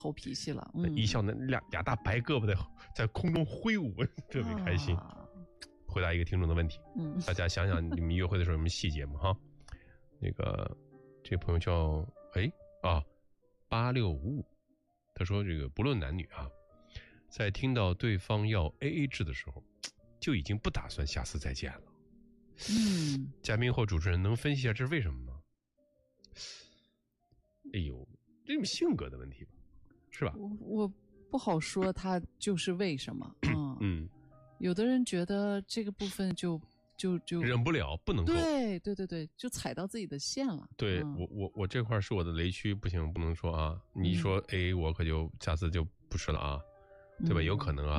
猴脾气了， 一笑那俩大白胳膊在空中挥舞，特别开心。回答一个听众的问题，大家想想你们约会的时候有什么细节吗？哈，那个这朋友叫8655，他说这个不论男女啊，在听到对方要 AA 制的时候，就已经不打算下次再见了。嘉宾或主持人能分析一下这是为什么吗？哎呦，这种性格的问题吧，是吧？ 我不好说他就是为什么。有的人觉得这个部分就忍不了，不能够。 对，就踩到自己的线了。 对，我这块是我的雷区，不行，不能说啊。你说 AA 我可就下次就不吃了啊，对吧？有可能啊。